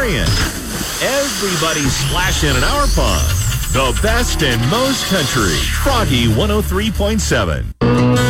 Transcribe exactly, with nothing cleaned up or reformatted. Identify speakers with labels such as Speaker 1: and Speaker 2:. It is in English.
Speaker 1: Marion. Everybody's splashing in our pond. The best and most country. Froggy one oh three point seven.